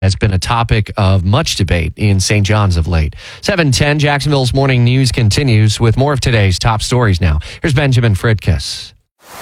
has been a topic of much debate in St. John's of late. 7:10, Jacksonville's Morning News continues with more of today's top stories now. Here's Benjamin Fridkiss.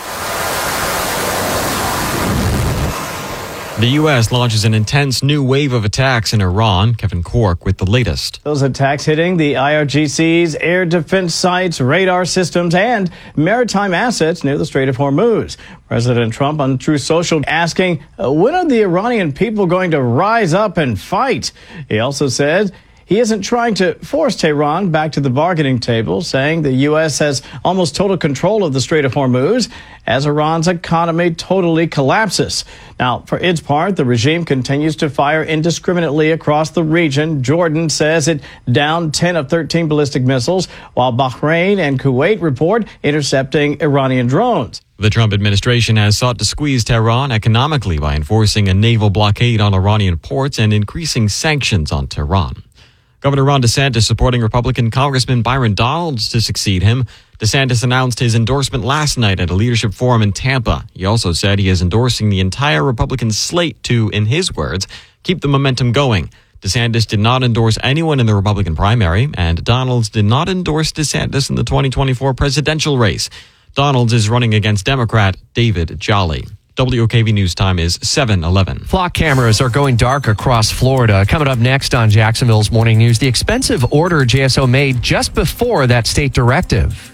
The U.S. launches an intense new wave of attacks in Iran. Kevin Cork with the latest. Those attacks hitting the IRGC's air defense sites, radar systems, and maritime assets near the Strait of Hormuz. President Trump on Truth Social asking, when are the Iranian people going to rise up and fight? He also said he isn't trying to force Tehran back to the bargaining table, saying the U.S. has almost total control of the Strait of Hormuz as Iran's economy totally collapses. Now, for its part, the regime continues to fire indiscriminately across the region. Jordan says it downed 10 of 13 ballistic missiles, while Bahrain and Kuwait report intercepting Iranian drones. The Trump administration has sought to squeeze Tehran economically by enforcing a naval blockade on Iranian ports and increasing sanctions on Tehran. Governor Ron DeSantis supporting Republican Congressman Byron Donalds to succeed him. DeSantis announced his endorsement last night at a leadership forum in Tampa. He also said he is endorsing the entire Republican slate to, in his words, keep the momentum going. DeSantis did not endorse anyone in the Republican primary, and Donalds did not endorse DeSantis in the 2024 presidential race. Donalds is running against Democrat David Jolly. WOKV News Time is 7:11. Flock cameras are going dark across Florida. Coming up next on Jacksonville's Morning News, the expensive order JSO made just before that state directive.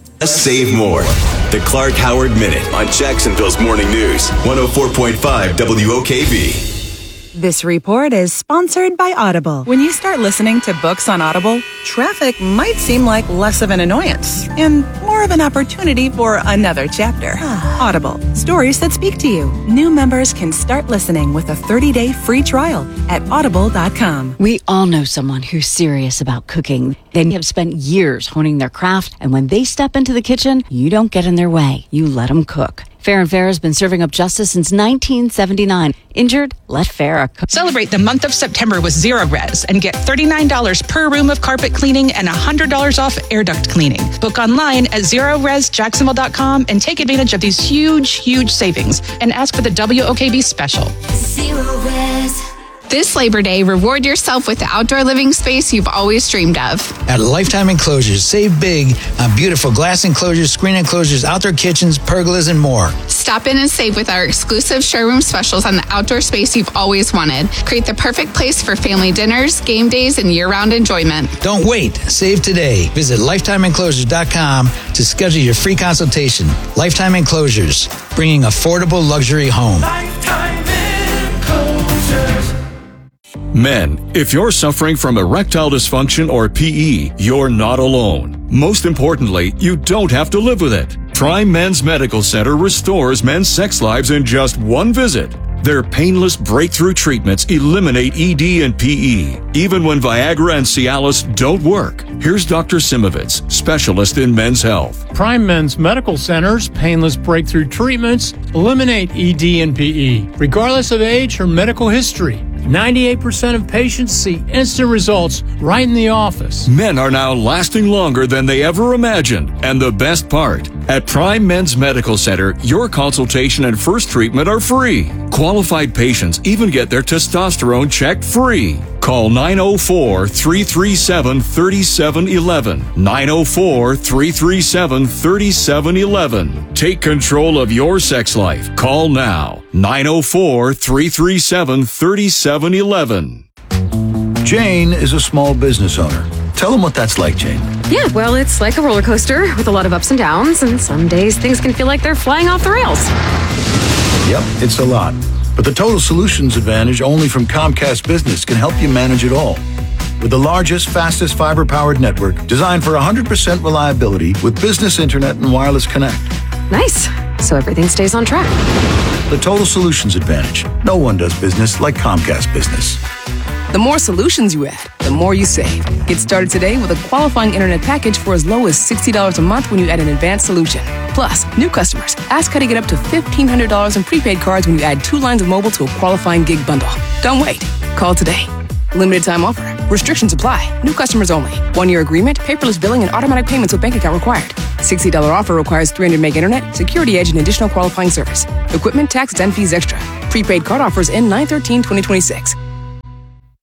Save more. The Clark Howard Minute on Jacksonville's Morning News, 104.5 WOKV. This report is sponsored by Audible. When you start listening to books on Audible, traffic might seem like less of an annoyance and more of an opportunity for another chapter. Audible, stories that speak to you. New members can start listening with a 30-day free trial at audible.com. We all know someone who's serious about cooking. They have spent years honing their craft, and when they step into the kitchen, you don't get in their way. You let them cook. Fair & Fair has been serving up justice since 1979. Injured? Let Fair cook. Celebrate the month of September with Zero Res and get $39 per room of carpet cleaning and $100 off air duct cleaning. Book online at ZeroResJacksonville.com and take advantage of these huge savings and ask for the WOKV special. Zero Res. This Labor Day, reward yourself with the outdoor living space you've always dreamed of. At Lifetime Enclosures, save big on beautiful glass enclosures, screen enclosures, outdoor kitchens, pergolas, and more. Stop in and save with our exclusive showroom specials on the outdoor space you've always wanted. Create the perfect place for family dinners, game days, and year-round enjoyment. Don't wait. Save today. Visit LifetimeEnclosures.com to schedule your free consultation. Lifetime Enclosures, bringing affordable luxury home. Lifetime Enclosures. Men, if you're suffering from erectile dysfunction or PE, you're not alone. Most importantly, you don't have to live with it. Prime Men's Medical Center restores men's sex lives in just one visit. Their painless breakthrough treatments eliminate ED and PE, even when Viagra and Cialis don't work. Here's Dr. Simovitz, specialist in men's health. Prime Men's Medical Center's painless breakthrough treatments eliminate ED and PE, regardless of age or medical history. 98% of patients see instant results right in the office. Men are now lasting longer than they ever imagined. And the best part, at Prime Men's Medical Center, your consultation and first treatment are free. Qualified patients even get their testosterone checked free. Call 904-337-3711. 904-337-3711. Take control of your sex life. Call now. 904-337-3711. Jane is a small business owner. Tell them what that's like, Jane. Yeah, well, it's like a roller coaster with a lot of ups and downs, and some days things can feel like they're flying off the rails. Yep, it's a lot. But the Total Solutions Advantage only from Comcast Business can help you manage it all. With the largest, fastest fiber-powered network designed for 100% reliability with business internet and wireless connect. Nice. So everything stays on track. The Total Solutions Advantage. No one does business like Comcast Business. The more solutions you add, the more you save. Get started today with a qualifying internet package for as low as $60 a month when you add an advanced solution. Plus, new customers, ask how to get up to $1,500 in prepaid cards when you add 2 lines of mobile to a qualifying gig bundle. Don't wait. Call today. Limited time offer. Restrictions apply. New customers only. 1-year agreement, paperless billing, and automatic payments with bank account required. $60 offer requires 300 meg internet, security edge, and additional qualifying service. Equipment, taxes, and fees extra. Prepaid card offers end 9/13/2026.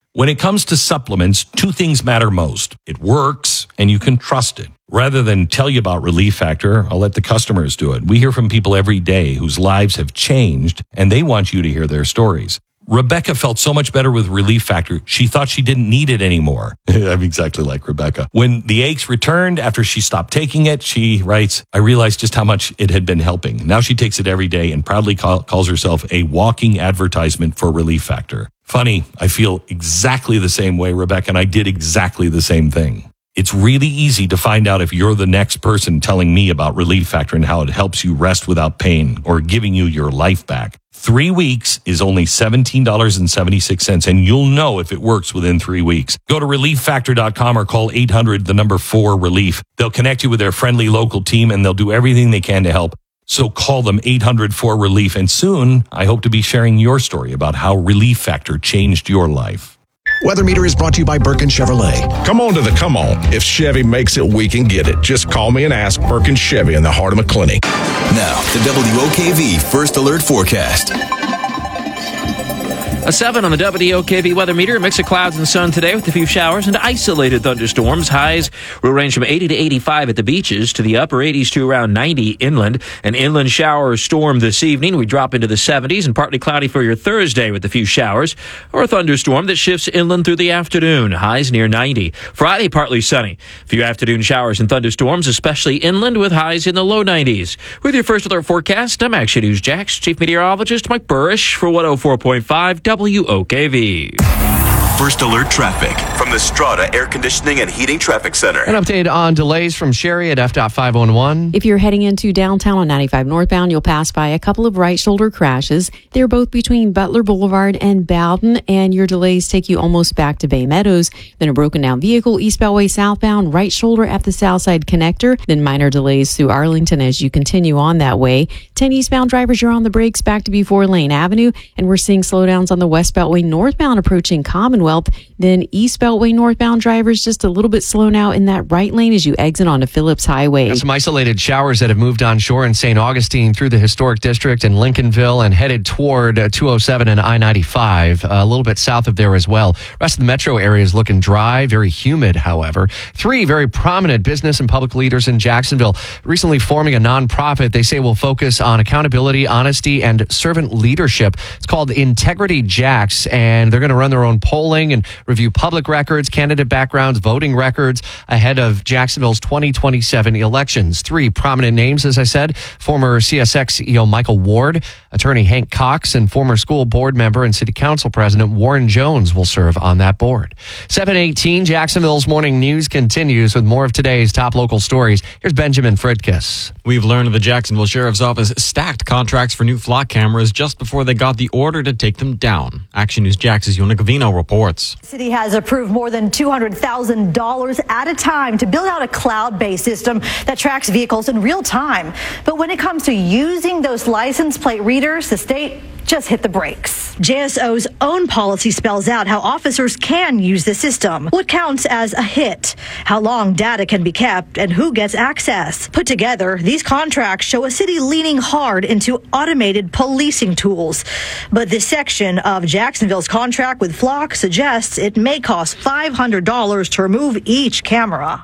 When it comes to supplements, two things matter most. It works, and you can trust it. Rather than tell you about Relief Factor, I'll let the customers do it. We hear from people every day whose lives have changed, and they want you to hear their stories. Rebecca felt so much better with Relief Factor, she thought she didn't need it anymore. I'm exactly like Rebecca. When the aches returned after she stopped taking it, she writes, I realized just how much it had been helping. Now she takes it every day and proudly calls herself a walking advertisement for Relief Factor. Funny, I feel exactly the same way, Rebecca, and I did exactly the same thing. It's really easy to find out if you're the next person telling me about Relief Factor and how it helps you rest without pain or giving you your life back. 3 weeks is only $17.76, and you'll know if it works within 3 weeks. Go to ReliefFactor.com or call 800-4-RELIEF. They'll connect you with their friendly local team, and they'll do everything they can to help. So call them 800-4-RELIEF, and soon I hope to be sharing your story about how Relief Factor changed your life. Weather Meter is brought to you by Birkin Chevrolet. Come on to the come on. If Chevy makes it, we can get it. Just call me and ask. Birkin Chevy in the heart of McClinney. Now, the WOKV First Alert Forecast. A 7 on the WOKV weather meter. A mix of clouds and sun today with a few showers and isolated thunderstorms. Highs will range from 80 to 85 at the beaches to the upper 80s to around 90 inland. An inland shower storm this evening. We drop into the 70s and partly cloudy for your Thursday with a few showers or a thunderstorm that shifts inland through the afternoon. Highs near 90. Friday, partly sunny. A few afternoon showers and thunderstorms, especially inland with highs in the low 90s. With your First Alert forecast, I'm Action News Jax Chief Meteorologist Mike Burrish for 104.5 WOKV. First Alert traffic from the Strata Air Conditioning and Heating Traffic Center. An update on delays from Sherry at FDOT 511. If you're heading into downtown on 95 northbound, you'll pass by a couple of right shoulder crashes. They're both between Butler Boulevard and Bowden, and your delays take you almost back to Bay Meadows. Then a broken down vehicle east Beltway southbound, right shoulder at the Southside Connector. Then minor delays through Arlington as you continue on that way. 10 eastbound drivers, you're on the brakes back to before Lane Avenue, and we're seeing slowdowns on the West Beltway northbound approaching Commonwealth. Then East Beltway northbound drivers just a little bit slow now in that right lane as you exit onto Phillips Highway. Got some isolated showers that have moved on shore in St. Augustine through the historic district in Lincolnville and headed toward 207 and I-95, a little bit south of there as well. Rest of the metro area is looking dry, very humid, however. 3 very prominent business and public leaders in Jacksonville recently forming a nonprofit they say will focus on accountability, honesty, and servant leadership. It's called Integrity Jax, and they're going to run their own polling and review public records, candidate backgrounds, voting records ahead of Jacksonville's 2027 elections. 3 prominent names, as I said, former CSX CEO Michael Ward, attorney Hank Cox, and former school board member and city council president Warren Jones will serve on that board. 7:18, Jacksonville's morning news continues with more of today's top local stories. Here's Benjamin Fridkiss. We've learned the Jacksonville Sheriff's Office stacked contracts for new flock cameras just before they got the order to take them down. Action News Jax's Yona Gavino reports. The city has approved more than $200,000 at a time to build out a cloud-based system that tracks vehicles in real time. But when it comes to using those license plate readers, the state just hit the brakes. JSO's own policy spells out how officers can use the system, what counts as a hit, how long data can be kept, and who gets access. Put together, these contracts show a city leaning hard into automated policing tools. But this section of Jacksonville's contract with Flock suggests it may cost $500 to remove each camera.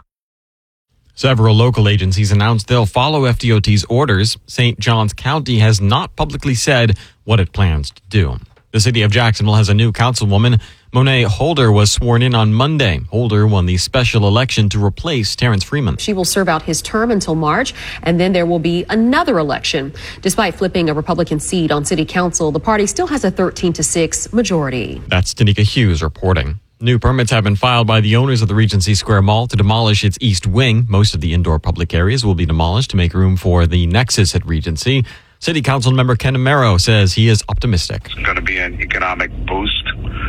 Several local agencies announced they'll follow FDOT's orders. St. Johns County has not publicly said what it plans to do. The city of Jacksonville has a new councilwoman. Monet Holder was sworn in on Monday. Holder won the special election to replace Terrence Freeman. She will serve out his term until March, and then there will be another election. Despite flipping a Republican seat on city council, the party still has a 13-6 majority. That's Tanika Hughes reporting. New permits have been filed by the owners of the Regency Square Mall to demolish its east wing. Most of the indoor public areas will be demolished to make room for the Nexus at Regency. City Council member Ken Amaro says he is optimistic. It's going to be an economic boost.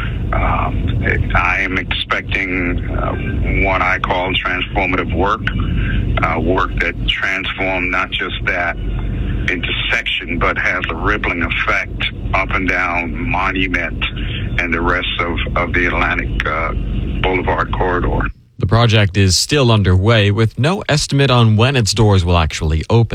I am expecting what I call transformative work that transforms not just that intersection, but has a rippling effect up and down Monument and the rest of the Atlantic Boulevard corridor. The project is still underway with no estimate on when its doors will actually open.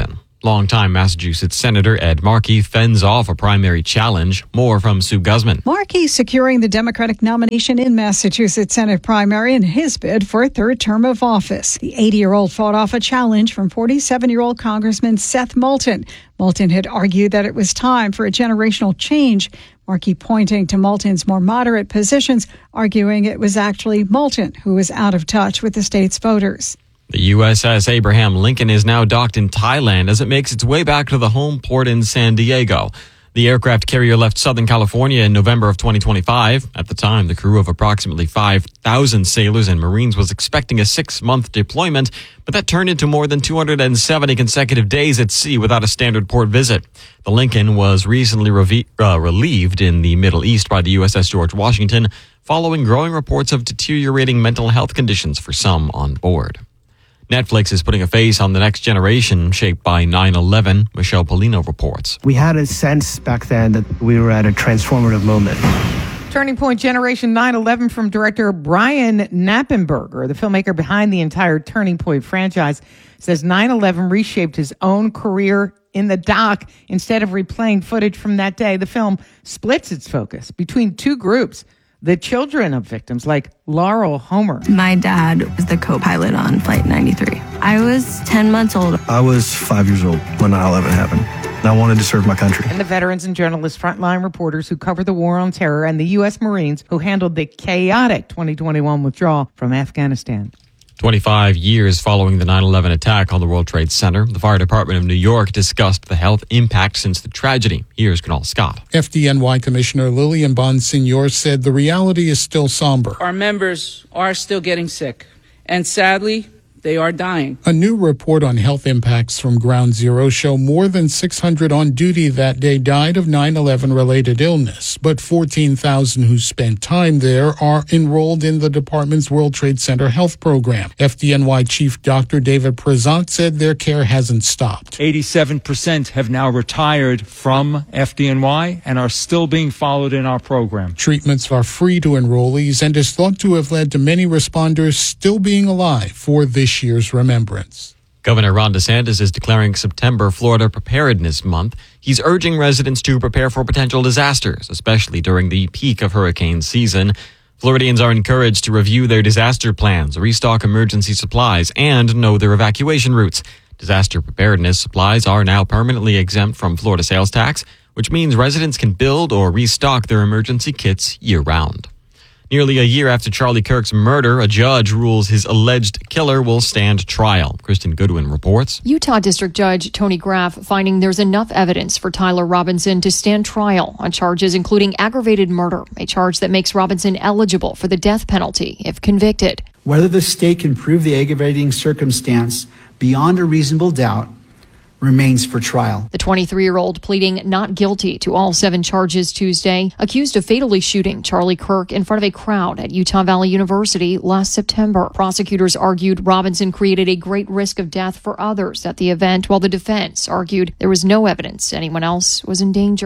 Longtime Massachusetts Senator Ed Markey fends off a primary challenge. More from Sue Guzman. Markey securing the Democratic nomination in Massachusetts Senate primary in his bid for a third term of office. The 80-year-old fought off a challenge from 47-year-old Congressman Seth Moulton. Moulton had argued that it was time for a generational change. Markey pointing to Moulton's more moderate positions, arguing it was actually Moulton who was out of touch with the state's voters. The USS Abraham Lincoln is now docked in Thailand as it makes its way back to the home port in San Diego. The aircraft carrier left Southern California in November of 2025. At the time, the crew of approximately 5,000 sailors and Marines was expecting a 6-month deployment, but that turned into more than 270 consecutive days at sea without a standard port visit. The Lincoln was recently relieved in the Middle East by the USS George Washington, following growing reports of deteriorating mental health conditions for some on board. Netflix is putting a face on the next generation shaped by 9/11, Michelle Polino reports. We had a sense back then that we were at a transformative moment. Turning Point Generation 9/11 from director Brian Knappenberger, the filmmaker behind the entire Turning Point franchise, says 9/11 reshaped his own career in the doc. Instead of replaying footage from that day, the film splits its focus between two groups. The children of victims, like Laurel Homer. My dad was the co-pilot on Flight 93. I was 10 months old. I was 5 years old when 9/11 happened, and I wanted to serve my country. And the veterans and journalists, frontline reporters who covered the war on terror, and the U.S. Marines who handled the chaotic 2021 withdrawal from Afghanistan. 25 years following the 9/11 attack on the World Trade Center, the Fire Department of New York discussed the health impact since the tragedy. Here's Kunal Scott. FDNY Commissioner Lillian Bonsignor said the reality is still somber. Our members are still getting sick, and sadly, they are dying. A new report on health impacts from Ground Zero show more than 600 on duty that day died of 9/11 related illness, but 14,000 who spent time there are enrolled in the department's World Trade Center health program. FDNY Chief Dr. David Prezant said their care hasn't stopped. 87% have now retired from FDNY and are still being followed in our program. Treatments are free to enrollees and is thought to have led to many responders still being alive for this year's remembrance. Governor Ron DeSantis is declaring September Florida Preparedness Month. He's urging residents to prepare for potential disasters, especially during the peak of hurricane season. Floridians are encouraged to review their disaster plans, restock emergency supplies, and know their evacuation routes. Disaster preparedness supplies are now permanently exempt from Florida sales tax, which means residents can build or restock their emergency kits year-round. Nearly a year after Charlie Kirk's murder, a judge rules his alleged killer will stand trial. Kristen Goodwin reports. Utah District Judge Tony Graff finding there's enough evidence for Tyler Robinson to stand trial on charges including aggravated murder, a charge that makes Robinson eligible for the death penalty if convicted. Whether the state can prove the aggravating circumstance beyond a reasonable doubt remains for trial. The 23-year-old pleading not guilty to all 7 charges Tuesday, accused of fatally shooting Charlie Kirk in front of a crowd at Utah Valley University last September. Prosecutors argued Robinson created a great risk of death for others at the event, while the defense argued there was no evidence anyone else was in danger.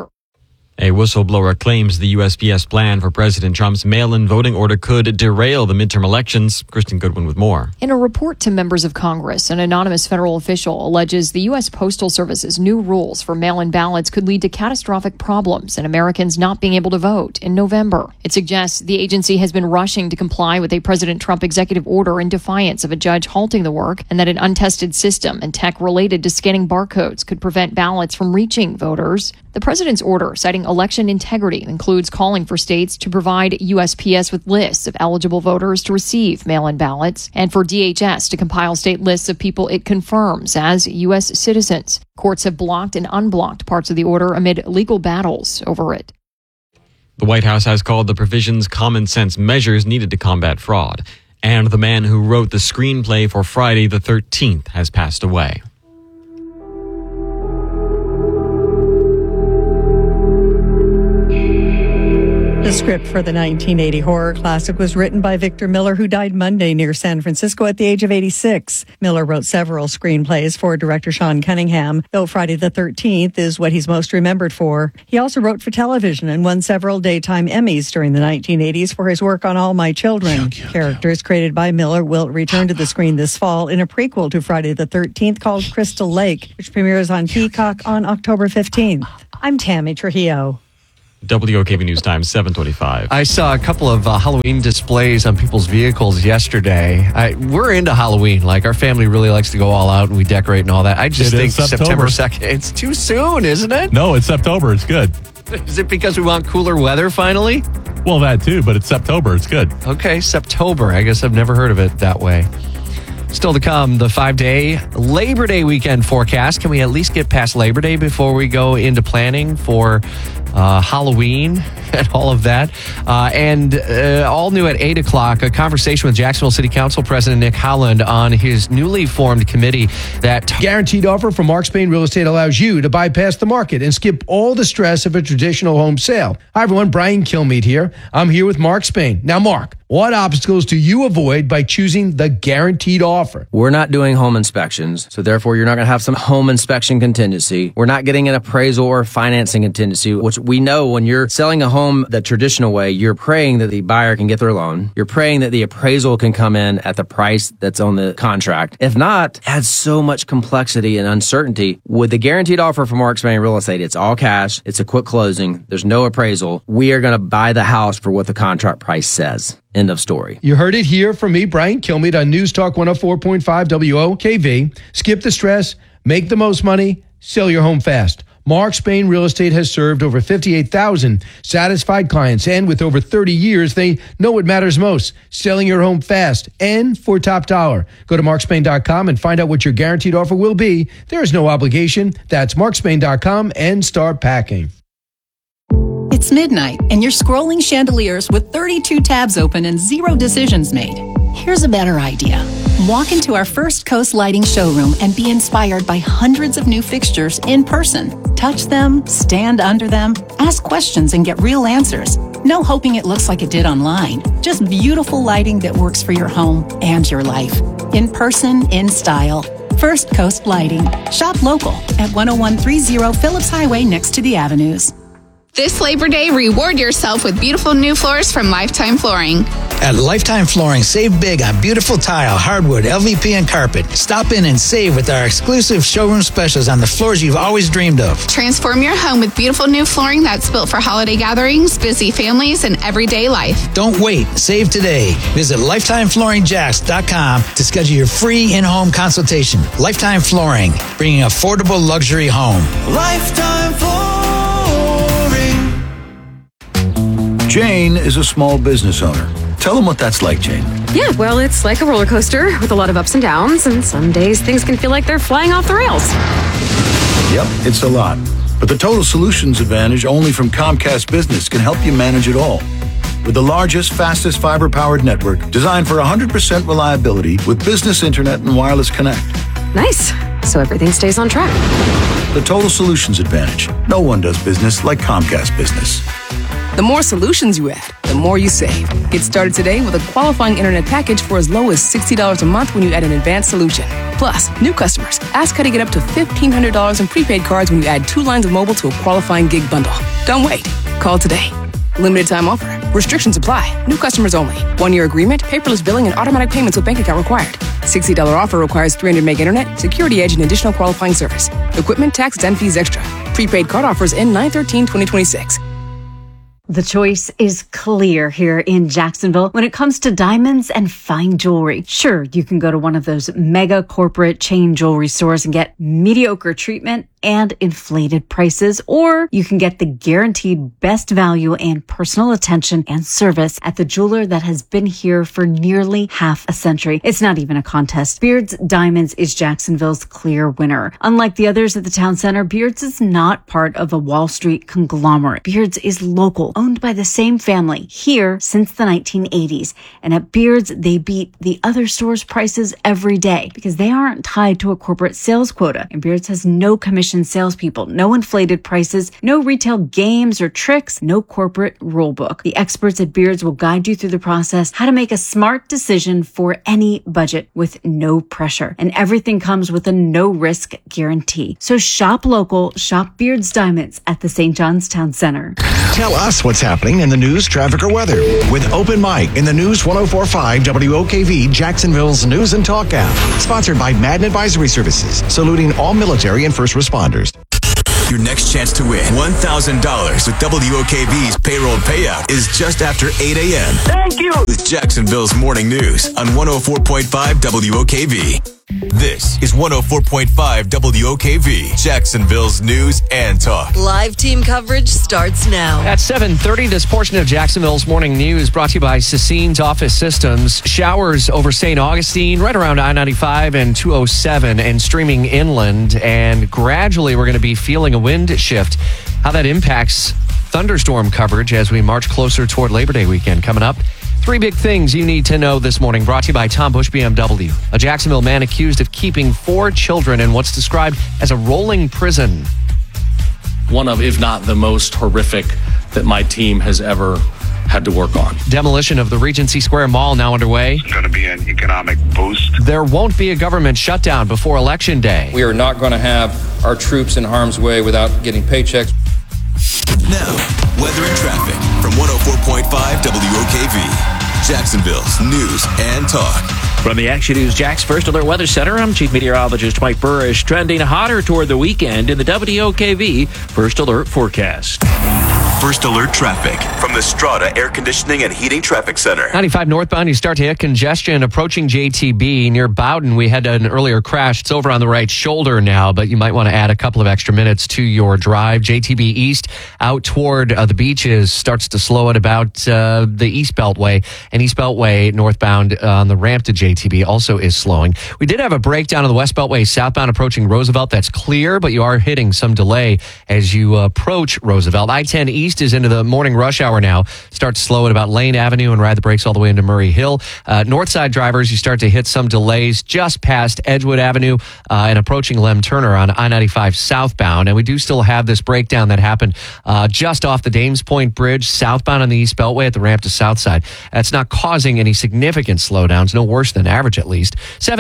A whistleblower claims the USPS plan for President Trump's mail-in voting order could derail the midterm elections. Kristen Goodwin with more. In a report to members of Congress, an anonymous federal official alleges the U.S. Postal Service's new rules for mail-in ballots could lead to catastrophic problems and Americans not being able to vote in November. It suggests the agency has been rushing to comply with a President Trump executive order in defiance of a judge halting the work, and that an untested system and tech related to scanning barcodes could prevent ballots from reaching voters. The president's order, citing election integrity, includes calling for states to provide USPS with lists of eligible voters to receive mail-in ballots, and for DHS to compile state lists of people it confirms as U.S. citizens. Courts have blocked and unblocked parts of the order amid legal battles over it. The White House has called the provisions common sense measures needed to combat fraud. And the man who wrote the screenplay for Friday the 13th has passed away. The script for the 1980 horror classic was written by Victor Miller, who died Monday near San Francisco at the age of 86. Miller wrote several screenplays for director Sean Cunningham, though Friday the 13th is what he's most remembered for. He also wrote for television and won several daytime Emmys during the 1980s for his work on All My Children. Characters created by Miller will return to the screen this fall in a prequel to Friday the 13th called Crystal Lake, which premieres on Peacock on October 15th. I'm Tammy Trujillo. WOKV News Time, 7:25. I saw a couple of Halloween displays on people's vehicles yesterday. We're into Halloween. Like, our family really likes to go all out and we decorate and all that. I just think September 2nd, it's too soon, isn't it? No, it's September. It's good. Is it because we want cooler weather finally? Well, that too, but it's September. It's good. Okay, September. I guess I've never heard of it that way. Still to come, the 5-day Labor Day weekend forecast. Can we at least get past Labor Day before we go into planning for Halloween and all of that? And all new at 8 o'clock, a conversation with Jacksonville City Council President Nick Holland on his newly formed committee that... Guaranteed offer from Mark Spain Real Estate allows you to bypass the market and skip all the stress of a traditional home sale. Hi, everyone. Brian Kilmeade here. I'm here with Mark Spain. Now, Mark, what obstacles do you avoid by choosing the guaranteed offer? We're not doing home inspections, so therefore you're not going to have some home inspection contingency. We're not getting an appraisal or financing contingency, which we know when you're selling a home the traditional way, you're praying that the buyer can get their loan. You're praying that the appraisal can come in at the price that's on the contract. If not, it adds so much complexity and uncertainty. With the guaranteed offer from Mark Spain Real Estate, it's all cash. It's a quick closing. There's no appraisal. We are going to buy the house for what the contract price says. End of story. You heard it here from me, Brian Kilmeade, on News Talk 104.5 WOKV. Skip the stress, make the most money, sell your home fast. Mark Spain Real Estate has served over 58,000 satisfied clients, and with over 30 years, they know what matters most, selling your home fast and for top dollar. Go to markspain.com and find out what your guaranteed offer will be. There is no obligation. That's markspain.com and start packing. It's midnight, and you're scrolling chandeliers with 32 tabs open and 0 decisions made. Here's a better idea. Walk into our First Coast Lighting showroom and be inspired by hundreds of new fixtures in person. Touch them, stand under them, ask questions and get real answers. No hoping it looks like it did online. Just beautiful lighting that works for your home and your life. In person, in style. First Coast Lighting. Shop local at 10130 Phillips Highway next to the Avenues. This Labor Day, reward yourself with beautiful new floors from Lifetime Flooring. At Lifetime Flooring, save big on beautiful tile, hardwood, LVP, and carpet. Stop in and save with our exclusive showroom specials on the floors you've always dreamed of. Transform your home with beautiful new flooring that's built for holiday gatherings, busy families, and everyday life. Don't wait. Save today. Visit LifetimeFlooringJax.com to schedule your free in-home consultation. Lifetime Flooring, bringing affordable luxury home. Lifetime Flooring. Jane is a small business owner. Tell them what that's like, Jane. Yeah, well, it's like a roller coaster with a lot of ups and downs, and some days things can feel like they're flying off the rails. Yep, it's a lot. But the Total Solutions Advantage only from Comcast Business can help you manage it all. With the largest, fastest fiber-powered network designed for 100% reliability with business internet and wireless connect. Nice. So everything stays on track. The Total Solutions Advantage. No one does business like Comcast Business. The more solutions you add, the more you save. Get started today with a qualifying internet package for as low as $60 a month when you add an advanced solution. Plus, new customers, ask how to get up to $1,500 in prepaid cards when you add 2 lines of mobile to a qualifying gig bundle. Don't wait. Call today. Limited time offer. Restrictions apply. New customers only. 1-year agreement, paperless billing, and automatic payments with bank account required. $60 offer requires 300 meg internet, security edge, and additional qualifying service. Equipment, taxes, and fees extra. Prepaid card offers end 9/13/2026. The choice is clear here in Jacksonville when it comes to diamonds and fine jewelry. Sure, you can go to one of those mega corporate chain jewelry stores and get mediocre treatment and inflated prices, or you can get the guaranteed best value and personal attention and service at the jeweler that has been here for nearly half a century. It's not even a contest. Beards Diamonds is Jacksonville's clear winner. Unlike the others at the town center, Beards is not part of a Wall Street conglomerate. Beards is local, owned by the same family here since the 1980s. And at Beard's, they beat the other stores' prices every day because they aren't tied to a corporate sales quota. And Beard's has no commission salespeople, no inflated prices, no retail games or tricks, no corporate rule book. The experts at Beard's will guide you through the process, how to make a smart decision for any budget with no pressure. And everything comes with a no-risk guarantee. So shop local, shop Beard's Diamonds at the St. John's Town Center. Tell us what's happening in the news, traffic, or weather with Open Mic in the News 104.5 WOKV Jacksonville's News and Talk app. Sponsored by Madden Advisory Services, saluting all military and first responders. Your next chance to win $1,000 with WOKV's payroll payout is just after 8 a.m. Thank you. With Jacksonville's Morning News on 104.5 WOKV. This is 104.5 WOKV, Jacksonville's News and Talk. Live team coverage starts now. At 7:30, this portion of Jacksonville's Morning News brought to you by Sassine's Office Systems. Showers over St. Augustine, right around I-95 and 207, and streaming inland. And gradually, we're going to be feeling a wind shift. How that impacts thunderstorm coverage as we march closer toward Labor Day weekend coming up. 3 big things you need to know this morning, brought to you by Tom Bush BMW. A Jacksonville man accused of keeping 4 children in what's described as a rolling prison. One of, if not the most horrific that my team has ever had to work on. Demolition of the Regency Square Mall now underway. It's going to be an economic boost. There won't be a government shutdown before Election Day. We are not going to have our troops in harm's way without getting paychecks. Now, weather and traffic from 104.5 WOKV. Jacksonville's News and Talk. From the Action News Jax First Alert Weather Center, I'm Chief Meteorologist Mike Burrish. Trending hotter toward the weekend in the WOKV First Alert forecast. First Alert traffic from the Strata Air Conditioning and Heating Traffic Center. 95 northbound, you start to hit congestion approaching JTB. Near Bowden, we had an earlier crash. It's over on the right shoulder now, but you might want to add a couple of extra minutes to your drive. JTB East out toward the beaches starts to slow at about the East Beltway. And East Beltway northbound on the ramp to JTB also is slowing. We did have a breakdown on the West Beltway southbound approaching Roosevelt. That's clear, but you are hitting some delay as you approach Roosevelt. I-10 East is into the morning rush hour now. Starts slow at about Lane Avenue and ride the brakes all the way into Murray Hill. North side drivers, you start to hit some delays just past Edgewood Avenue and approaching Lem Turner on I-95 southbound. And we do still have this breakdown that happened just off the Dames Point Bridge southbound on the East Beltway at the ramp to Southside. That's not causing any significant slowdowns, no worse than average at least.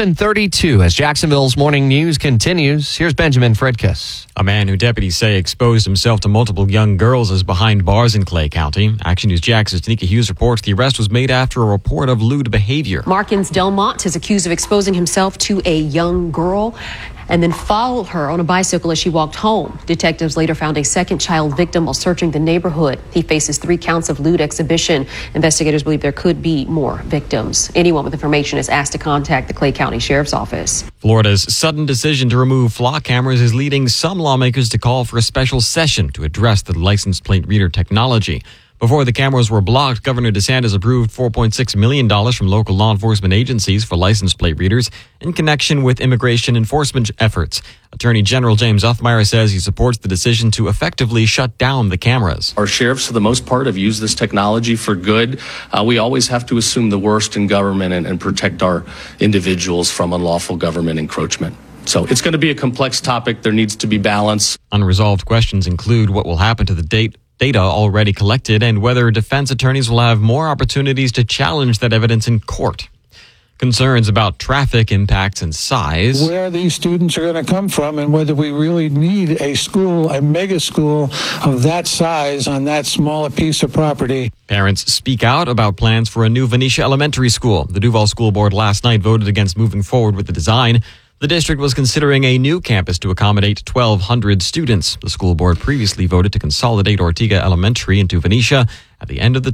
7:32 as Jacksonville's Morning News continues. Here's Benjamin Fredkiss. A man who deputies say exposed himself to multiple young girls is behind bars in Clay County. Action News Jax's Tanika Hughes reports the arrest was made after a report of lewd behavior. Markins Delmont is accused of exposing himself to a young girl and then followed her on a bicycle as she walked home. Detectives later found a second child victim while searching the neighborhood. He faces 3 counts of lewd exhibition. Investigators believe there could be more victims. Anyone with information is asked to contact the Clay County Sheriff's Office. Florida's sudden decision to remove flock cameras is leading some lawmakers to call for a special session to address the license plate reader technology. Before the cameras were blocked, Governor DeSantis approved $4.6 million from local law enforcement agencies for license plate readers in connection with immigration enforcement efforts. Attorney General James Uthmeier says he supports the decision to effectively shut down the cameras. Our sheriffs, for the most part, have used this technology for good. We always have to assume the worst in government and protect our individuals from unlawful government encroachment. So it's going to be a complex topic. There needs to be balance. Unresolved questions include what will happen to the data already collected and whether defense attorneys will have more opportunities to challenge that evidence in court. Concerns about traffic impacts and size. Where these students are going to come from and whether we really need a school, a mega school of that size on that small a piece of property. Parents speak out about plans for a new Venetia Elementary School. The Duval School Board last night voted against moving forward with the design. The district was considering a new campus to accommodate 1,200 students. The school board previously voted to consolidate Ortega Elementary into Venetia at the end of the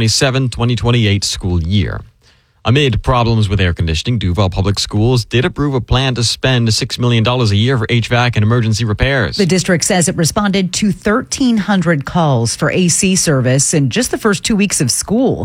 2027-2028 school year. Amid problems with air conditioning, Duval Public Schools did approve a plan to spend $6 million a year for HVAC and emergency repairs. The district says it responded to 1,300 calls for AC service in just the first 2 weeks of school.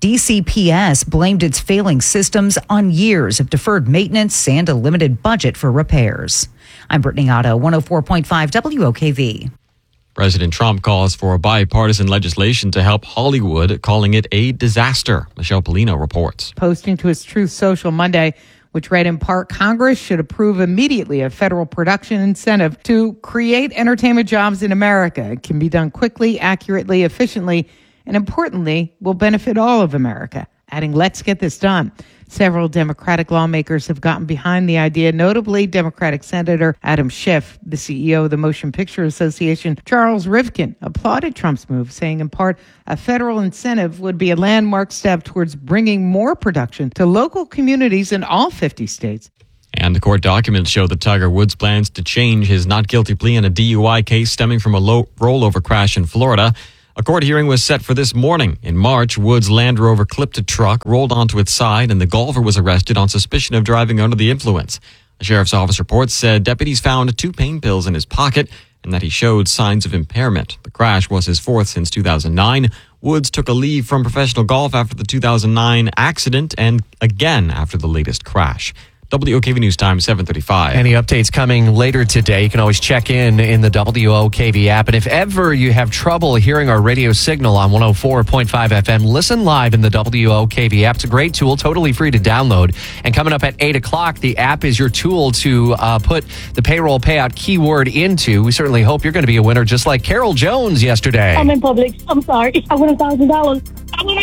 DCPS blamed its failing systems on years of deferred maintenance and a limited budget for repairs. I'm Brittany Otto, 104.5 WOKV. President Trump calls for bipartisan legislation to help Hollywood, calling it a disaster. Michelle Polino reports. Posting to his Truth Social Monday, which read in part, Congress should approve immediately a federal production incentive to create entertainment jobs in America. It can be done quickly, accurately, efficiently, and importantly, will benefit all of America. Adding, let's get this done. Several Democratic lawmakers have gotten behind the idea, notably Democratic Senator Adam Schiff. The CEO of the Motion Picture Association, Charles Rivkin, applauded Trump's move, saying in part, a federal incentive would be a landmark step towards bringing more production to local communities in all 50 states. And the court documents show that Tiger Woods plans to change his not guilty plea in a DUI case stemming from a rollover crash in Florida. A court hearing was set for this morning. In March, Woods' Land Rover clipped a truck, rolled onto its side, and the golfer was arrested on suspicion of driving under the influence. The sheriff's office reports said deputies found 2 pain pills in his pocket and that he showed signs of impairment. The crash was his 4th since 2009. Woods took a leave from professional golf after the 2009 accident and again after the latest crash. WOKV News Time, 7:35. Any updates coming later today? You can always check in the WOKV app. And if ever you have trouble hearing our radio signal on 104.5 FM, listen live in the WOKV app. It's a great tool, totally free to download. And coming up at 8 o'clock, the app is your tool to put the payroll payout keyword into. We certainly hope you're going to be a winner, just like Carol Jones yesterday. I'm in Publix. I'm sorry. I won $1,000. I won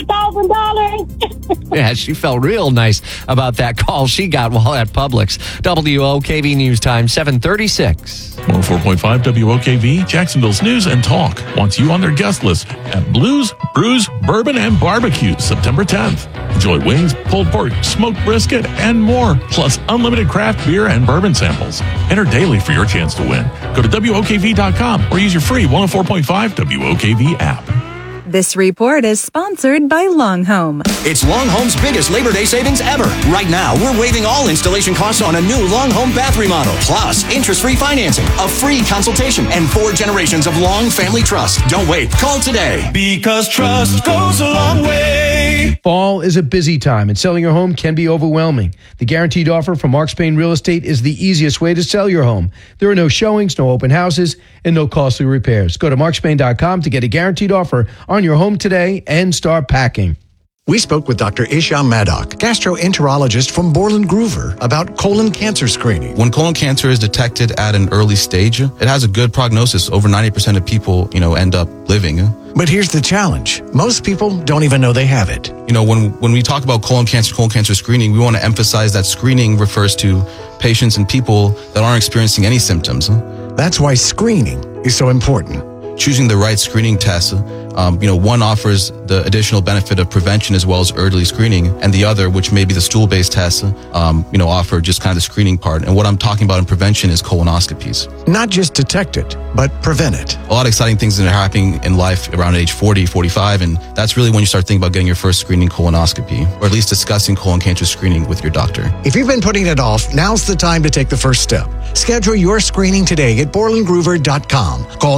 $1,000. Yeah, she felt real nice about that call she got while at Publix. WOKV News Time, 7:36. 104.5 WOKV, Jacksonville's News and Talk, wants you on their guest list at Blues, Brews, Bourbon, and Barbecue, September 10th. Enjoy wings, pulled pork, smoked brisket, and more, plus unlimited craft beer and bourbon samples. Enter daily for your chance to win. Go to WOKV.com or use your free 104.5 WOKV app. This report is sponsored by Long Home. It's Long Home's biggest Labor Day savings ever. Right now, we're waiving all installation costs on a new Long Home bath remodel. Plus, interest-free financing, a free consultation, and 4 generations of Long family trust. Don't wait. Call today. Because trust goes a long way. Fall is a busy time, and selling your home can be overwhelming. The guaranteed offer from Mark Spain Real Estate is the easiest way to sell your home. There are no showings, no open houses, and no costly repairs. Go to markspain.com to get a guaranteed offer on your home today and start packing. We spoke with Dr. Isham Maddock, gastroenterologist from Borland Groover, about colon cancer screening. When colon cancer is detected at an early stage, it has a good prognosis. Over 90% of people, end up living. But here's the challenge. Most people don't even know they have it. When we talk about colon cancer screening, we want to emphasize that screening refers to patients and people that aren't experiencing any symptoms. That's why screening is so important. Choosing the right screening test, one offers the additional benefit of prevention as well as early screening, and the other, which may be the stool-based test, offer just kind of the screening part. And what I'm talking about in prevention is colonoscopies. Not just detect it, but prevent it. A lot of exciting things that are happening in life around age 40, 45, and that's really when you start thinking about getting your first screening colonoscopy, or at least discussing colon cancer screening with your doctor. If you've been putting it off, now's the time to take the first step. Schedule your screening today at BorlandGroover.com. Call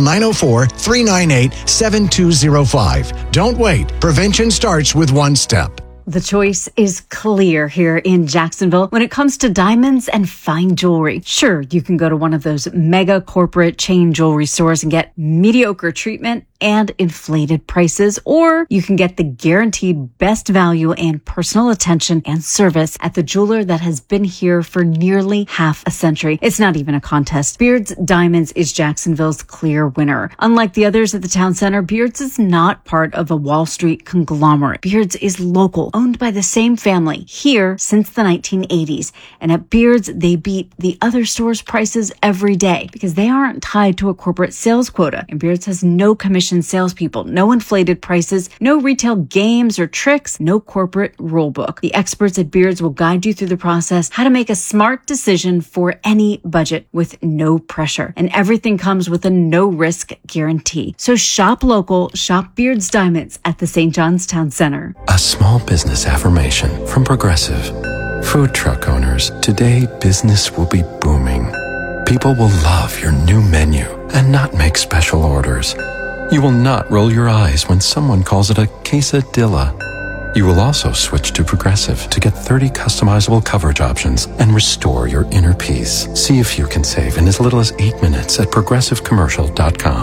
904-398-7205. Don't wait. Prevention starts with one step. The choice is clear here in Jacksonville when it comes to diamonds and fine jewelry. Sure, you can go to one of those mega corporate chain jewelry stores and get mediocre treatment and inflated prices, or you can get the guaranteed best value and personal attention and service at the jeweler that has been here for nearly half a century. It's not even a contest. Beards Diamonds is Jacksonville's clear winner. Unlike the others at the town center, Beards is not part of a Wall Street conglomerate. Beards is local, owned by the same family, here since the 1980s. And at Beards, they beat the other stores' prices every day because they aren't tied to a corporate sales quota. And Beards has no commission salespeople, no inflated prices, no retail games or tricks, no corporate rule book. The experts at Beards will guide you through the process, how to make a smart decision for any budget with no pressure. And everything comes with a no-risk guarantee. So shop local, shop Beards Diamonds at the St. John's Town Center. A small business affirmation from Progressive. Food truck owners, today business will be booming. People will love your new menu and not make special orders. You will not roll your eyes when someone calls it a quesadilla. You will also switch to Progressive to get 30 customizable coverage options and restore your inner peace. See if you can save in as little as 8 minutes at progressivecommercial.com.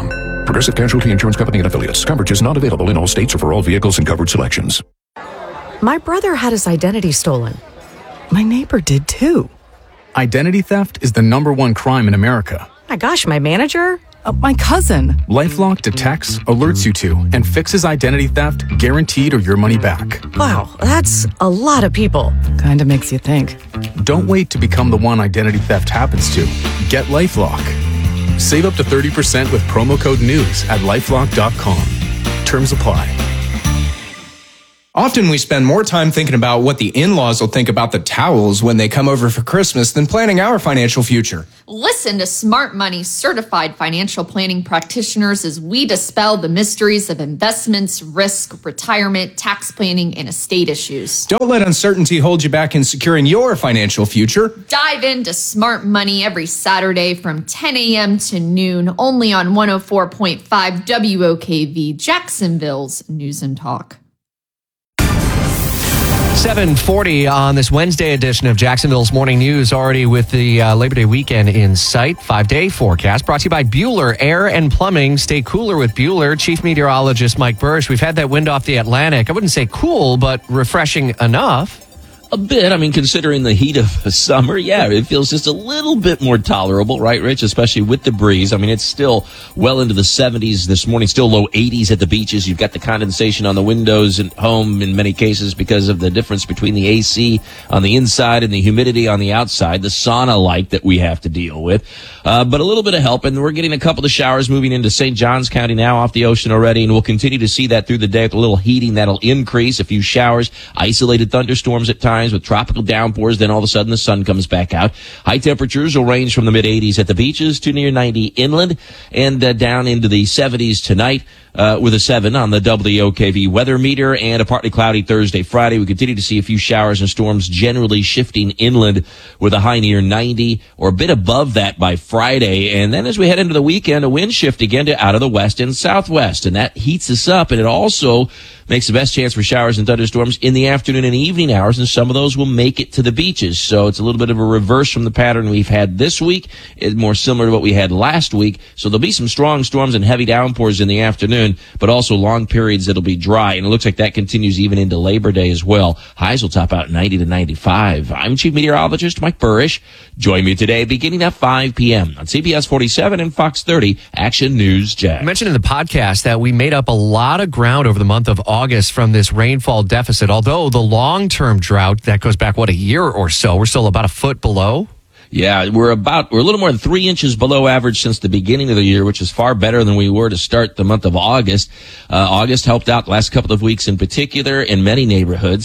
Progressive Casualty Insurance Company and Affiliates. Coverage is not available in all states or for all vehicles and covered selections. My brother had his identity stolen. My neighbor did too. Identity theft is the #1 crime in America. My gosh, my manager? My cousin. LifeLock detects, alerts you to, and fixes identity theft guaranteed or your money back. Wow, that's a lot of people. Kinda makes you think. Don't wait to become the one identity theft happens to. Get LifeLock. Save up to 30% with promo code NEWS at LifeLock.com. Terms apply. Often we spend more time thinking about what the in-laws will think about the towels when they come over for Christmas than planning our financial future. Listen to Smart Money certified financial planning practitioners as we dispel the mysteries of investments, risk, retirement, tax planning, and estate issues. Don't let uncertainty hold you back in securing your financial future. Dive into Smart Money every Saturday from 10 a.m. to noon, only on 104.5 WOKV, Jacksonville's News and Talk. 7:40 on this Wednesday edition of Jacksonville's Morning News, already with the Labor Day weekend in sight. 5-day forecast brought to you by Bueller Air and Plumbing. Stay cooler with Bueller. Chief Meteorologist Mike Burrish. We've had that wind off the Atlantic. I wouldn't say cool, but refreshing enough. A bit. I mean, considering the heat of summer, yeah, it feels just a little bit more tolerable, right, Rich? Especially with the breeze. I mean, it's still well into the 70s this morning, still low 80s at the beaches. You've got the condensation on the windows and home in many cases because of the difference between the AC on the inside and the humidity on the outside, the sauna light that we have to deal with. But a little bit of help, and we're getting a couple of showers moving into St. Johns County now off the ocean already, and we'll continue to see that through the day with a little heating that'll increase. A few showers, isolated thunderstorms at times with tropical downpours, then all of a sudden the sun comes back out. High temperatures will range from the mid-80s at the beaches to near 90 inland, and down into the 70s tonight with a 7 on the WOKV weather meter, and a partly cloudy Thursday, Friday. We continue to see a few showers and storms generally shifting inland with a high near 90 or a bit above that by Friday. And then as we head into the weekend, a wind shift again to out of the west and southwest, and that heats us up, and it also makes the best chance for showers and thunderstorms in the afternoon and evening hours, and some of those will make it to the beaches. So it's a little bit of a reverse from the pattern we've had this week. It's more similar to what we had last week. So there'll be some strong storms and heavy downpours in the afternoon, but also long periods that'll be dry. And it looks like that continues even into Labor Day as well. Highs will top out 90 to 95. I'm Chief Meteorologist Mike Burrish. Join me today beginning at 5 p.m. on CBS 47 and Fox 30 Action News Jack. I mentioned in the podcast that we made up a lot of ground over the month of August from this rainfall deficit. Although the long-term drought, that goes back, a year or so, we're still about a foot below. Yeah, we're a little more than 3 inches below average since the beginning of the year, which is far better than we were to start the month of August. August helped out the last couple of weeks in particular in many neighborhoods.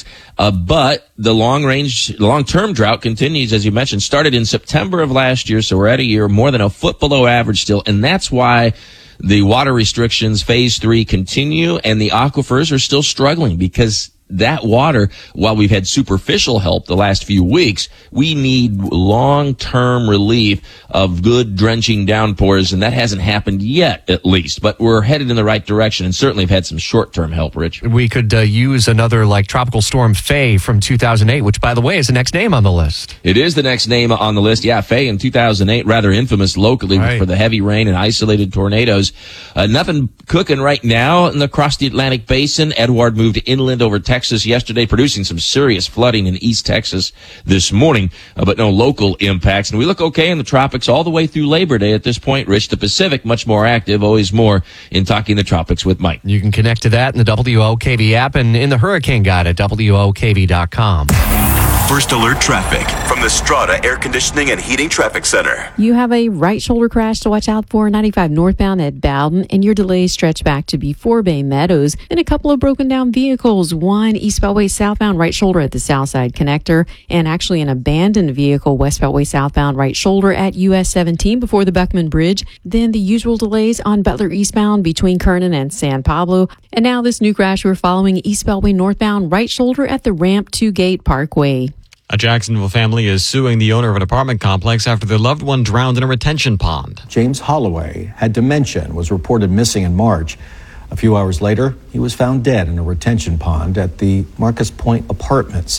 But the long-term drought continues, as you mentioned, started in September of last year. So we're at a year more than a foot below average still. And that's why the water restrictions, phase 3, continue, and the aquifers are still struggling because that water, while we've had superficial help the last few weeks, we need long-term relief of good drenching downpours, and that hasn't happened yet, at least. But we're headed in the right direction, and certainly have had some short-term help, Rich. We could use another, Tropical Storm Faye from 2008, which, by the way, is the next name on the list. It is the next name on the list. Yeah, Faye in 2008, rather infamous locally for the heavy rain and isolated tornadoes. Nothing cooking right now across the Atlantic Basin. Edward moved inland over Texas yesterday, producing some serious flooding in East Texas this morning, but no local impacts. And we look okay in the tropics all the way through Labor Day at this point, Rich. The Pacific, much more active, always more in Talking the Tropics with Mike. You can connect to that in the WOKV app and in the Hurricane Guide at WOKV.com. First alert traffic from the Strata Air Conditioning and Heating Traffic Center. You have a right shoulder crash to watch out for, 95 northbound at Bowden, and your delays stretch back to before Bay Meadows. And a couple of broken down vehicles, one East Beltway southbound right shoulder at the Southside Connector, and actually an abandoned vehicle West Beltway southbound right shoulder at US 17 before the Beckman Bridge. Then the usual delays on Butler eastbound between Kernan and San Pablo. And now this new crash we're following East Beltway northbound right shoulder at the ramp to Gate Parkway. A Jacksonville family is suing the owner of an apartment complex after their loved one drowned in a retention pond. James Holloway had dementia and was reported missing in March. A few hours later, he was found dead in a retention pond at the Marcus Point Apartments.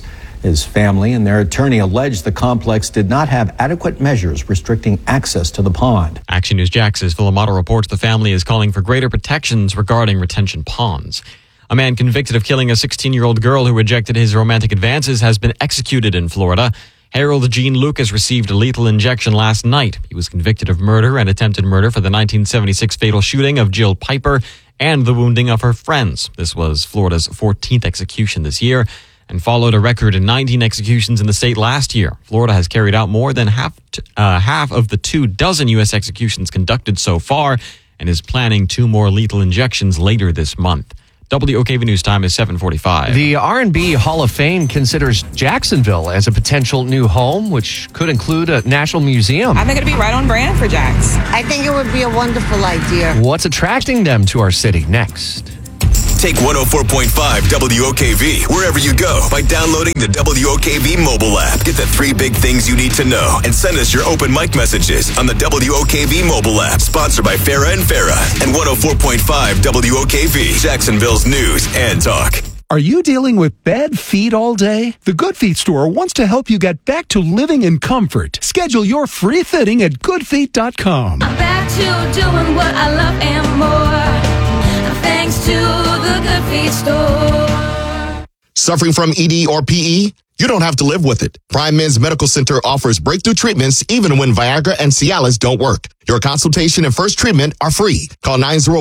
His family and their attorney alleged the complex did not have adequate measures restricting access to the pond. Action News Jax's Phil Amato reports the family is calling for greater protections regarding retention ponds. A man convicted of killing a 16-year-old girl who rejected his romantic advances has been executed in Florida. Harold Gene Lucas received a lethal injection last night. He was convicted of murder and attempted murder for the 1976 fatal shooting of Jill Piper and the wounding of her friends. This was Florida's 14th execution this year and followed a record 19 executions in the state last year. Florida has carried out more than half of the 24 U.S. executions conducted so far and is planning 2 more lethal injections later this month. WOKV News Time is 7:45. The R&B Hall of Fame considers Jacksonville as a potential new home, which could include a national museum. I think it'd be right on brand for Jax. I think it would be a wonderful idea. What's attracting them to our city? Next. Take 104.5 WOKV wherever you go by downloading the WOKV mobile app. Get the 3 big things you need to know and send us your open mic messages on the WOKV mobile app. Sponsored by Farah and Farah and 104.5 WOKV, Jacksonville's news and talk. Are you dealing with bad feet all day? The Good Feet store wants to help you get back to living in comfort. Schedule your free fitting at goodfeet.com. I'm back to doing what I love and more. Thanks to the Good Feet store. Suffering from ED or PE? You don't have to live with it. Prime Men's Medical Center offers breakthrough treatments even when Viagra and Cialis don't work. Your consultation and first treatment are free. Call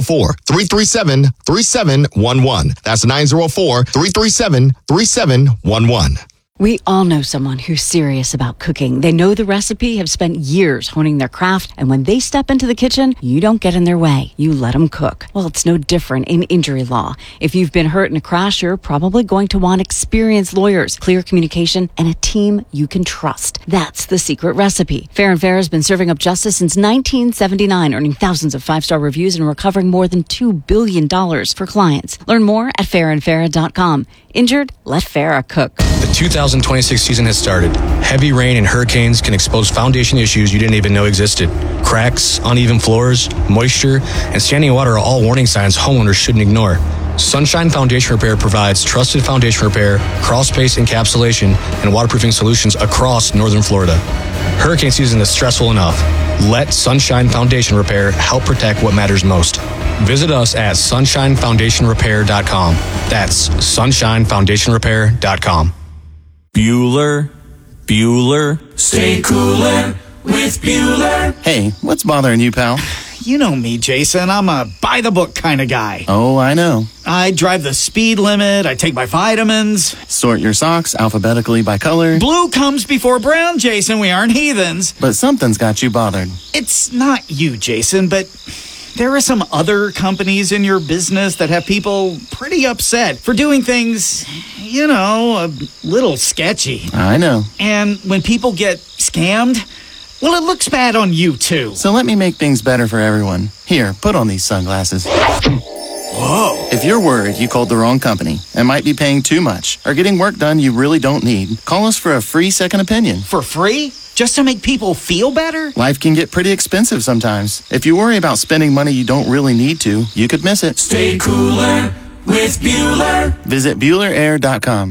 904-337-3711. That's 904-337-3711. We all know someone who's serious about cooking. They know the recipe, have spent years honing their craft, and when they step into the kitchen, you don't get in their way. You let them cook. Well, it's no different in injury law. If you've been hurt in a crash, you're probably going to want experienced lawyers, clear communication, and a team you can trust. That's the secret recipe. Fair and Fair has been serving up justice since 1979, earning thousands of 5-star reviews and recovering more than $2 billion for clients. Learn more at fairandfarah.com. Injured? Let Farah cook. The 2026 season has started. Heavy rain and hurricanes can expose foundation issues you didn't even know existed. Cracks, uneven floors, moisture, and standing water are all warning signs homeowners shouldn't ignore. Sunshine Foundation Repair provides trusted foundation repair, crawl space encapsulation, and waterproofing solutions across northern Florida. Hurricane season is stressful enough. Let Sunshine Foundation Repair help protect what matters most. Visit us at sunshinefoundationrepair.com. That's sunshinefoundationrepair.com. Bueller. Stay cooler with Bueller. Hey, what's bothering you, pal? You know me, Jason. I'm a by-the-book kind of guy. Oh, I know. I drive the speed limit. I take my vitamins. Sort your socks alphabetically by color. Blue comes before brown, Jason. We aren't heathens. But something's got you bothered. It's not you, Jason, but there are some other companies in your business that have people pretty upset for doing things, you know, a little sketchy. I know. And when people get scammed, well, it looks bad on you, too. So let me make things better for everyone. Here, put on these sunglasses. Whoa. If you're worried you called the wrong company and might be paying too much or getting work done you really don't need, call us for a free second opinion. For free? Just to make people feel better? Life can get pretty expensive sometimes. If you worry about spending money you don't really need to, you could miss it. Stay cooler with Bueller. Visit BuellerAir.com.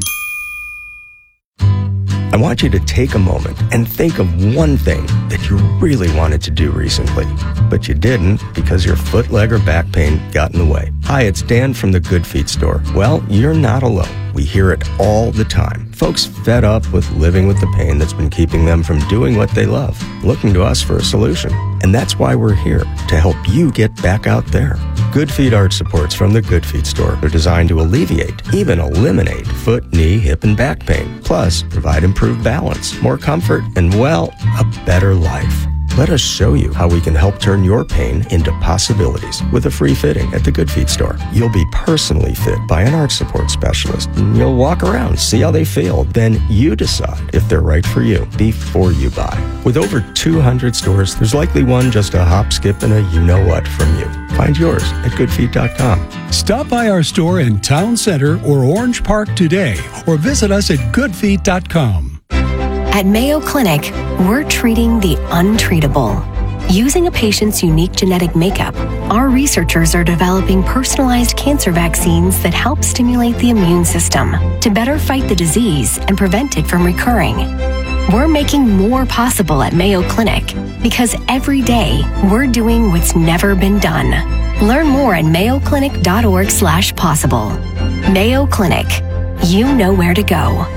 I want you to take a moment and think of one thing that you really wanted to do recently, but you didn't because your foot, leg, or back pain got in the way. Hi, it's Dan from the Good Feet store. Well, you're not alone. We hear it all the time. Folks fed up with living with the pain that's been keeping them from doing what they love, looking to us for a solution. And that's why we're here, to help you get back out there. Good Feet arch supports from the Good Feet store are designed to alleviate, even eliminate, foot, knee, hip, and back pain. Plus, provide improved balance, more comfort, and, well, a better life. Let us show you how we can help turn your pain into possibilities with a free fitting at the Good Feet store. You'll be personally fit by an arch support specialist. And you'll walk around, see how they feel. Then you decide if they're right for you before you buy. With over 200 stores, there's likely one just a hop, skip, and a you-know-what from you. Find yours at goodfeet.com. Stop by our store in Town Center or Orange Park today or visit us at goodfeet.com. At Mayo Clinic, we're treating the untreatable. Using a patient's unique genetic makeup, our researchers are developing personalized cancer vaccines that help stimulate the immune system to better fight the disease and prevent it from recurring. We're making more possible at Mayo Clinic because every day we're doing what's never been done. Learn more at mayoclinic.org/possible. Mayo Clinic. You know where to go.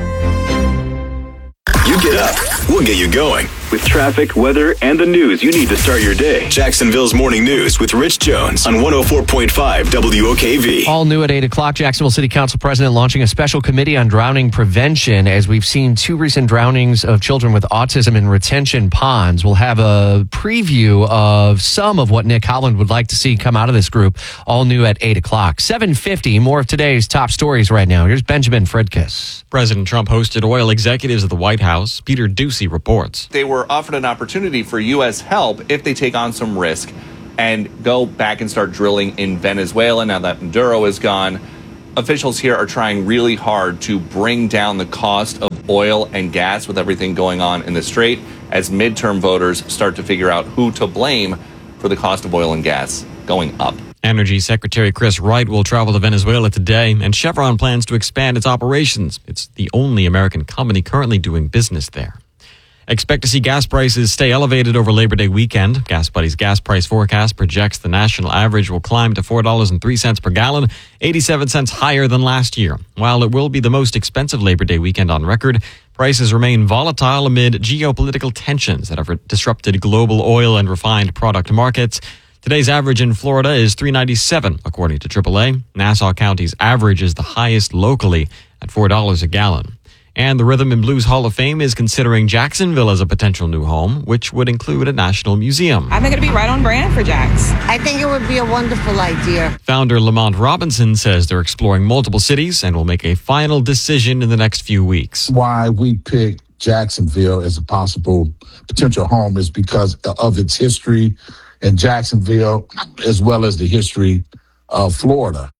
You get up, we'll get you going. With traffic, weather, and the news you need to start your day. Jacksonville's Morning News with Rich Jones on 104.5 WOKV. All new at 8 o'clock, Jacksonville City Council President launching a special committee on drowning prevention as we've seen 2 recent drownings of children with autism in retention ponds. We'll have a preview of some of what Nick Holland would like to see come out of this group. All new at 8 o'clock. 7:50, more of today's top stories right now. Here's Benjamin Fredkiss. President Trump hosted oil executives at the White House. Peter Ducey reports. They were offered an opportunity for U.S. help if they take on some risk and go back and start drilling in Venezuela. Now that Maduro is gone, officials here are trying really hard to bring down the cost of oil and gas with everything going on in the Strait as midterm voters start to figure out who to blame for the cost of oil and gas going up. Energy Secretary Chris Wright will travel to Venezuela today, and Chevron plans to expand its operations. It's the only American company currently doing business there. Expect to see gas prices stay elevated over Labor Day weekend. Gas Buddy's gas price forecast projects the national average will climb to $4.03 per gallon, 87 cents higher than last year. While it will be the most expensive Labor Day weekend on record, prices remain volatile amid geopolitical tensions that have disrupted global oil and refined product markets. Today's average in Florida is $3.97, according to AAA. Nassau County's average is the highest locally at $4 a gallon. And the Rhythm and Blues Hall of Fame is considering Jacksonville as a potential new home, which would include a national museum. I think it'd be right on brand for Jax. I think it would be a wonderful idea. Founder Lamont Robinson says they're exploring multiple cities and will make a final decision in the next few weeks. Why we picked Jacksonville as a possible potential home is because of its history in Jacksonville, as well as the history of Florida.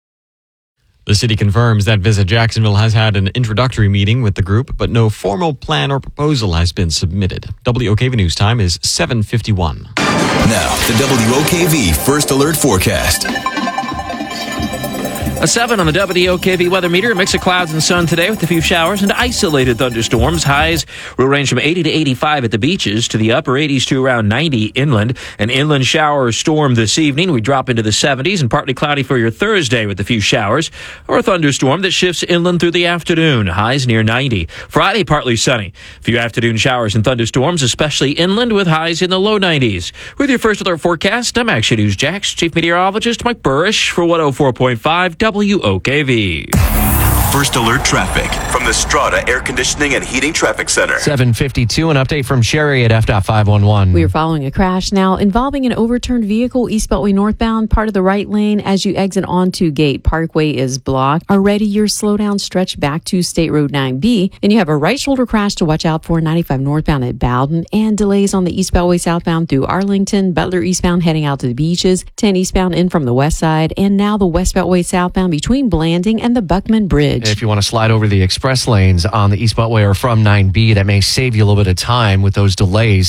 The city confirms that Visit Jacksonville has had an introductory meeting with the group, but no formal plan or proposal has been submitted. WOKV News Time is 7:51. Now, the WOKV First Alert Forecast. A 7 on the WOKV weather meter. A mix of clouds and sun today with a few showers and isolated thunderstorms. Highs will range from 80 to 85 at the beaches to the upper 80s to around 90 inland. An inland shower storm this evening. We drop into the 70s and partly cloudy for your Thursday with a few showers or a thunderstorm that shifts inland through the afternoon. Highs near 90. Friday, partly sunny. A few afternoon showers and thunderstorms, especially inland with highs in the low 90s. With your First Alert forecast, I'm Action News Jax Chief Meteorologist Mike Burrish for 104.5 WOKV. First Alert Traffic from the Strata Air Conditioning and Heating Traffic Center. 7:52, an update from Sherry at FDOT 511. We are following a crash now involving an overturned vehicle East Beltway northbound, part of the right lane as you exit onto Gate Parkway is blocked. Already your slowdown stretched back to State Road 9B. And you have a right shoulder crash to watch out for 95 northbound at Bowden and delays on the East Beltway southbound through Arlington, Butler eastbound heading out to the beaches, 10 eastbound in from the west side, and now the West Beltway southbound between Blanding and the Buckman Bridge. If you want to slide over the express lanes on the East Beltway or from 9B, that may save you a little bit of time with those delays.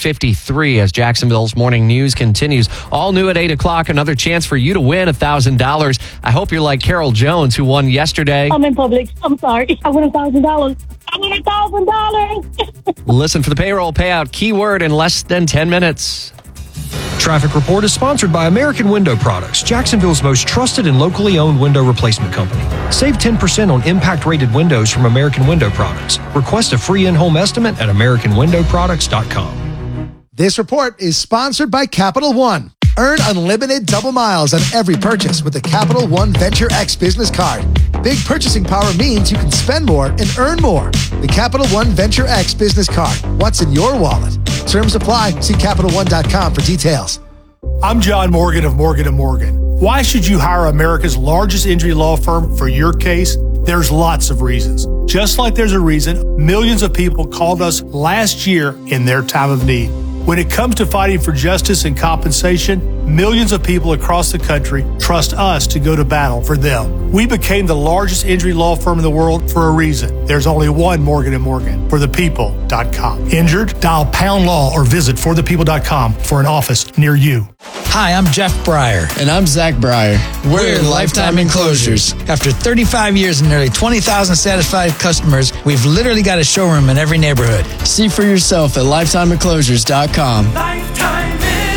7:53 as Jacksonville's morning news continues. All new at 8 o'clock, another chance for you to win $1,000. I hope you're like Carol Jones, who won yesterday. I'm in public. I'm sorry. I won $1,000. I won $1,000. Listen for the payroll payout keyword in less than 10 minutes. Traffic Report is sponsored by American Window Products, Jacksonville's most trusted and locally owned window replacement company. Save 10% on impact-rated windows from American Window Products. Request a free in-home estimate at AmericanWindowProducts.com. This report is sponsored by Capital One. Earn unlimited double miles on every purchase with the Capital One Venture X business card. Big purchasing power means you can spend more and earn more. The Capital One Venture X business card. What's in your wallet? Terms apply. See CapitalOne.com for details. I'm John Morgan of Morgan & Morgan. Why should you hire America's largest injury law firm for your case? There's lots of reasons. Just like there's a reason millions of people called us last year in their time of need. When it comes to fighting for justice and compensation, millions of people across the country trust us to go to battle for them. We became the largest injury law firm in the world for a reason. There's only one Morgan & Morgan, forthepeople.com. Injured? Dial pound law or visit forthepeople.com for an office near you. Hi, I'm Jeff Breyer. And I'm Zach Breyer. We're Lifetime Enclosures. After 35 years and nearly 20,000 satisfied customers, we've literally got a showroom in every neighborhood. See for yourself at lifetimeenclosures.com. Lifetime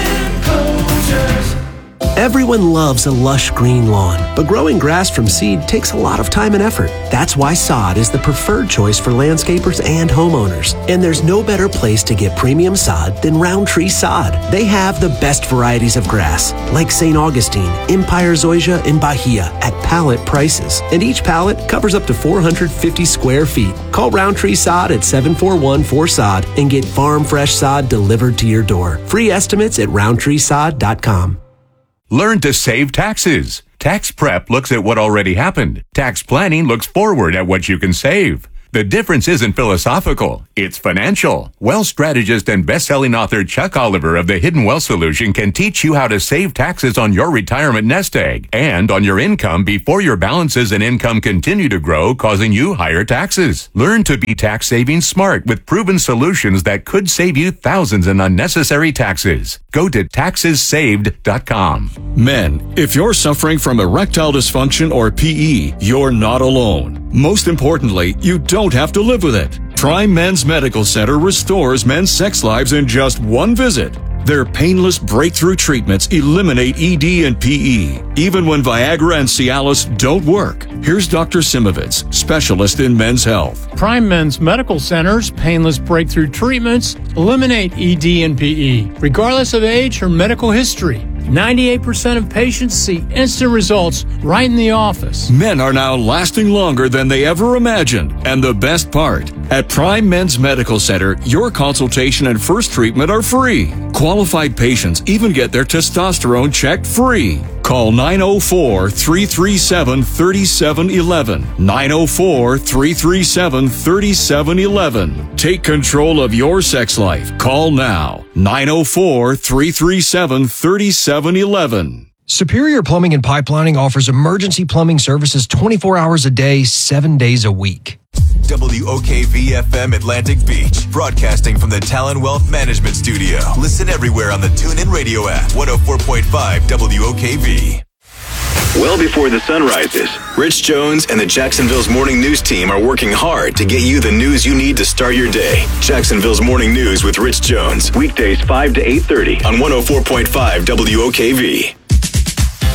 Enclosures. Everyone loves a lush green lawn, but growing grass from seed takes a lot of time and effort. That's why sod is the preferred choice for landscapers and homeowners. And there's no better place to get premium sod than Roundtree Sod. They have the best varieties of grass, like St. Augustine, Empire Zoysia, and Bahia at pallet prices. And each pallet covers up to 450 square feet. Call Roundtree Sod at 741-4SOD and get farm fresh sod delivered to your door. Free estimates at roundtreesod.com. Learn to save taxes. Tax prep looks at what already happened. Tax planning looks forward at what you can save. The difference isn't philosophical, it's financial. Wealth strategist and best-selling author Chuck Oliver of The Hidden Wealth Solution can teach you how to save taxes on your retirement nest egg and on your income before your balances and income continue to grow, causing you higher taxes. Learn to be tax saving smart with proven solutions that could save you thousands in unnecessary taxes. Go to taxessaved.com. Men, if you're suffering from erectile dysfunction or PE, you're not alone. Most importantly, you don't have to live with it. Prime Men's Medical Center restores men's sex lives in just one visit. Their painless breakthrough treatments eliminate ED and PE, even when Viagra and Cialis don't work. Here's Dr. Simovitz, specialist in men's health. Prime Men's Medical Center's painless breakthrough treatments eliminate ED and PE, regardless of age or medical history. 98% of patients see instant results right in the office. Men are now lasting longer than they ever imagined. And the best part, at Prime Men's Medical Center, your consultation and first treatment are free. Qualified patients even get their testosterone checked free. Call 904-337-3711. 904-337-3711. Take control of your sex life. Call now. 904-337-3711. Superior Plumbing and Pipelining offers emergency plumbing services 24 hours a day, 7 days a week. WOKV-FM Atlantic Beach, broadcasting from the Talon Wealth Management Studio. Listen everywhere on the TuneIn Radio app. 104.5 WOKV. Well before the sun rises, Rich Jones and the Jacksonville's Morning News team are working hard to get you the news you need to start your day. Jacksonville's Morning News with Rich Jones, weekdays 5 to 8:30 on 104.5 WOKV.